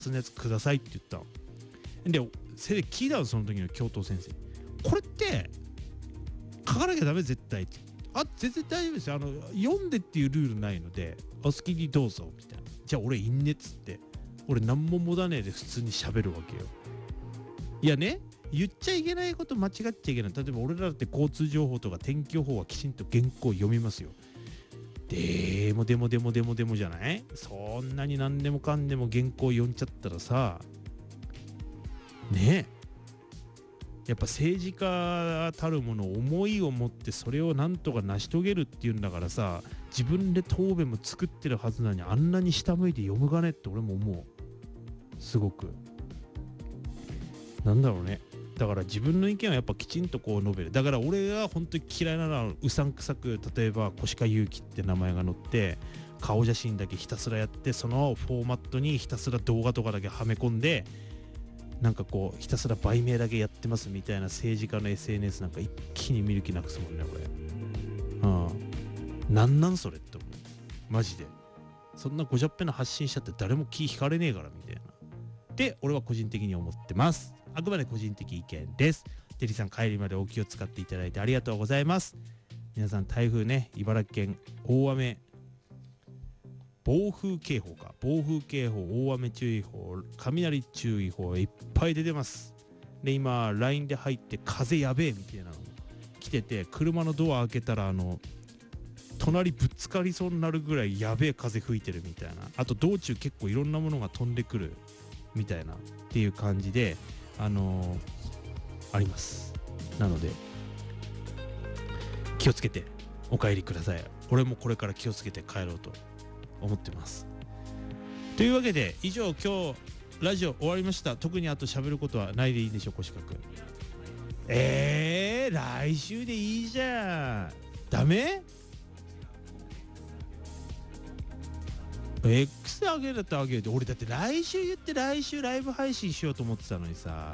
のやつくださいって言ったので、それで聞いたの、その時の教頭先生、これって書かなきゃダメ絶対って、全然大丈夫ですよ、読んでっていうルールないのでお好きにどうぞみたいな。じゃあ俺いんねっつって、俺何も持たねえで普通に喋るわけよ。いやね、言っちゃいけないこと間違っちゃいけない。例えば俺らだって交通情報とか天気予報はきちんと原稿を読みますよ。でもじゃない、そんなに何でもかんでも原稿読んじゃったらさねえ、やっぱ政治家たるもの思いを持ってそれをなんとか成し遂げるっていうんだからさ、自分で答弁も作ってるはずなのにあんなに下向いて読むがねって俺も思う。すごくなんだろうね。だから自分の意見はやっぱきちんとこう述べる。だから俺が本当に嫌いなのはうさんくさく、例えば小鹿祐樹って名前が載って顔写真だけひたすらやって、そのフォーマットにひたすら動画とかだけはめ込んで、なんかこうひたすら売名だけやってますみたいな政治家の SNS なんか一気に見る気なくすもんね俺。なんそれって思うマジで。そんなごじゃっぺな発信しちゃって誰も気引かれねえからみたいなで俺は個人的に思ってます。あくまで個人的意見です。テリーさん帰りまでお気を使っていただいてありがとうございます。皆さん台風ね、茨城県大雨暴風警報か、暴風警報、大雨注意報、雷注意報いっぱい出てます。で今 LINE で入って風やべえみたいなの来てて、車のドア開けたら隣ぶつかりそうになるぐらいやべえ風吹いてるみたいな、あと道中結構いろんなものが飛んでくるみたいなっていう感じであります。なので気をつけてお帰りください。俺もこれから気をつけて帰ろうと思ってます。というわけで以上今日ラジオ終わりました。特にあと喋ることはないでいいでしょう、小鹿くん。来週でいいじゃん。ダメ？ X であげるだってあげるで、俺だって来週言って来週ライブ配信しようと思ってたのにさ、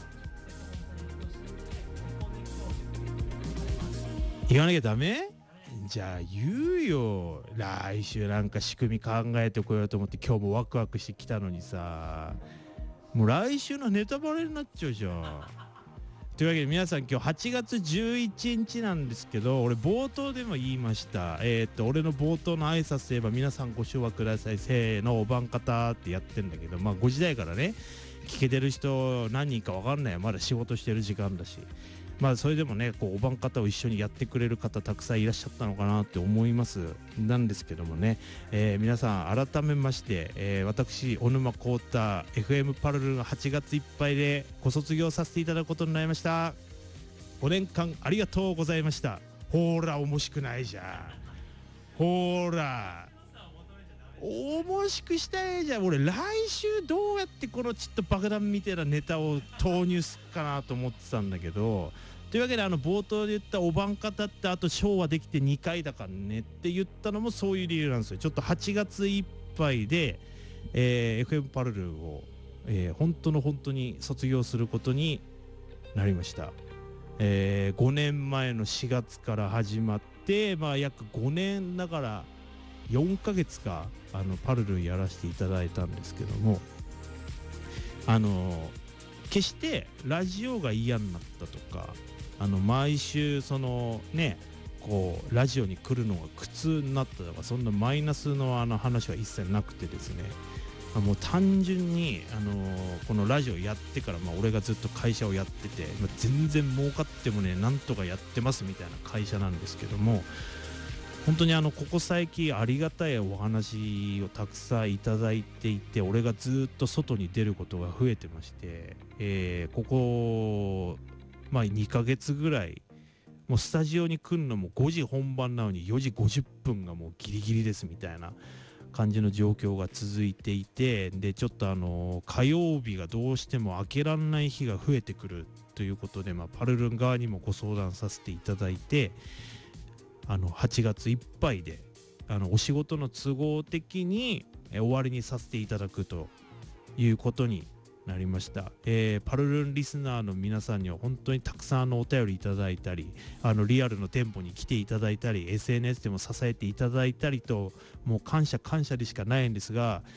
言わなきゃダメ？じゃあ言うよ。来週なんか仕組み考えてこようと思って今日もワクワクしてきたのにさ、もう来週のネタバレになっちゃうじゃん。というわけで皆さん今日8月11日なんですけど、俺冒頭でも言いました。俺の冒頭の挨拶といえば皆さんご唱和くださいせーのお晩方ってやってんだけど、まあ5時台からね聞けてる人何人か分かんないよ。まだ仕事してる時間だし、まあそれでもねこうお晩方を一緒にやってくれる方たくさんいらっしゃったのかなって思いますなんですけどもね、皆さん改めまして、私小沼浩太 FM パルルの8月いっぱいでご卒業させていただくことになりました。5年間ありがとうございました。ほーら面白くないじゃん。ほーら面白くしたいじゃん。俺来週どうやってこのちょっと爆弾みたいなネタを投入すっかなと思ってたんだけど、というわけで冒頭で言ったお晩方ってあと昭和できて2回だからねって言ったのもそういう理由なんですよ。ちょっと8月いっぱいで、FM パルルを、本当に卒業することになりました。5年前の4月から始まって、まあ約5年だから4ヶ月かパルルやらせていただいたんですけども、決してラジオが嫌になったとか毎週そのねこうラジオに来るのが苦痛になったとか、そんなマイナスの話は一切なくてですね、もう単純にこのラジオやってから、俺がずっと会社をやってて、全然儲かってもねなんとかやってますみたいな会社なんですけども、本当にここ最近ありがたいお話をたくさんいただいていて、俺がずっと外に出ることが増えてまして、ここ2ヶ月ぐらいもうスタジオに来るのも5時本番なのに4時50分がもうギリギリですみたいな感じの状況が続いていて、でちょっと火曜日がどうしても開けらんない日が増えてくるということで、パルルン側にもご相談させていただいて、8月いっぱいでお仕事の都合的に終わりにさせていただくということになりました。パルルンリスナーの皆さんには本当にたくさんお便りいただいたり、リアルの店舗に来ていただいたり SNS でも支えていただいたりと、もう感謝でしかないんですが、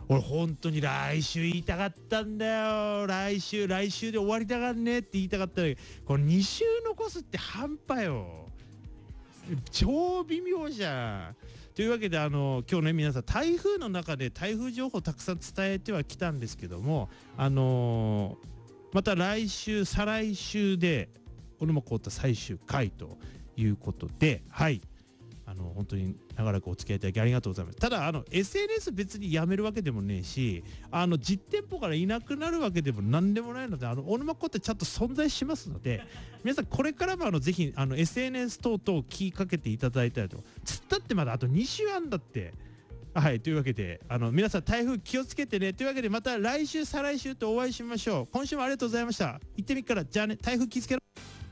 俺本当に来週言いたかったんだよ。来週で終わりたがんねって言いたかったんだけど、この2週残すって半端よ。超微妙じゃん。というわけで今日ね、皆さん台風の中で台風情報たくさん伝えてはきたんですけども、また来週再来週で俺もこういった最終回ということで、はい、本当に長らくお付き合いいただきありがとうございます。ただSNS 別にやめるわけでもねえし、実店舗からいなくなるわけでも何でもないので、オノマコってちゃんと存在しますので、皆さんこれからもぜひSNS 等々気かけていただいたりと、つったってまだあと2週あんだって。はい、というわけで皆さん台風気をつけてね。というわけでまた来週再来週とお会いしましょう。今週もありがとうございました。行ってみっから。じゃあね、台風気をつけろ。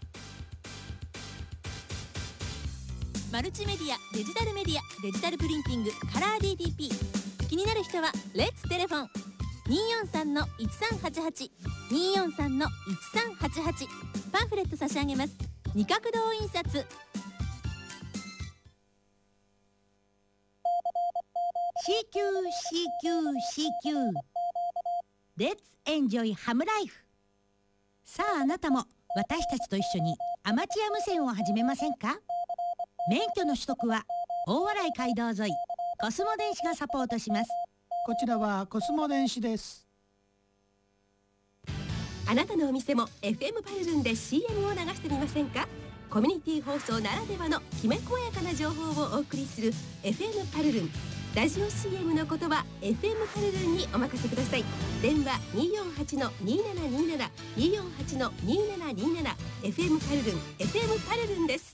マルチメディア、デジタルメディア、デジタルプリンティング、カラー DTP。 気になる人はレッツテレフォン 243-1388 243-1388。 パンフレット差し上げます。二角堂印刷。 CQレッツエンジョイハムライフ。さああなたも私たちと一緒にアマチュア無線を始めませんか？免許の取得は大洗街道沿いコスモ電子がサポートします。 こちらはコスモ電子です。 あなたのお店も FM パルルンで CM を流してみませんか？コミュニティ放送ならではのきめ細やかな情報をお送りする FM パルルン。ラジオ CM のことは FM パルルンにお任せください。電話 248-2727 248-2727 FM パルルン FM パルルンです。